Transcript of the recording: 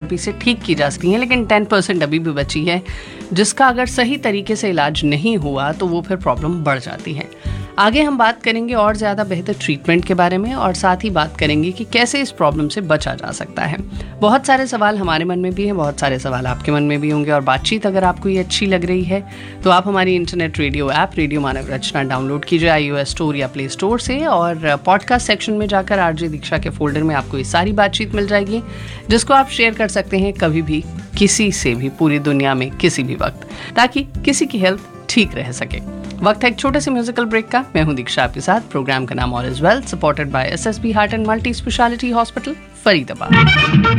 Therapy से ठीक की जा सकती हैं, लेकिन 10% अभी भी बची है जिसका अगर सही तरीके से इलाज नहीं हुआ तो वो फिर प्रॉब्लम बढ़ जाती है। आगे हम बात करेंगे और ज़्यादा बेहतर ट्रीटमेंट के बारे में और साथ ही बात करेंगे कि कैसे इस प्रॉब्लम से बचा जा सकता है। बहुत सारे सवाल हमारे मन में भी हैं, बहुत सारे सवाल आपके मन में भी होंगे और बातचीत अगर आपको ये अच्छी लग रही है तो आप हमारी इंटरनेट रेडियो ऐप रेडियो मानव रचना डाउनलोड कीजिए iOS स्टोर या प्ले स्टोर से, और पॉडकास्ट सेक्शन में जाकर आरजे दीक्षा के फोल्डर में आपको ये सारी बातचीत मिल जाएगी जिसको आप शेयर कर सकते हैं कभी भी किसी से भी पूरी दुनिया में किसी भी वक्त, ताकि किसी की हेल्थ ठीक रह सके। वक्त है एक छोटे से म्यूजिकल ब्रेक का। मैं हूं दीक्षा आपके साथ। प्रोग्राम का नाम all is well, supported by SSB heart and multi speciality hospital, Faridabad.